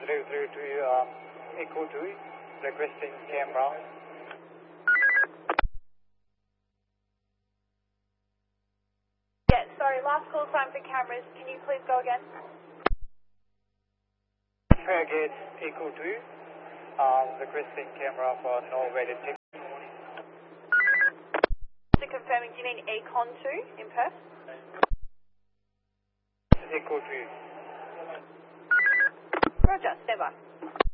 through to Echo 2, requesting camera. Yeah, sorry, last call time for cameras. Can you please go again? Fairgate Echo 2, requesting camera for no-weighted ticket. So confirming, do you mean Acon 2 in Perth? Echo 2. Roger, stand by.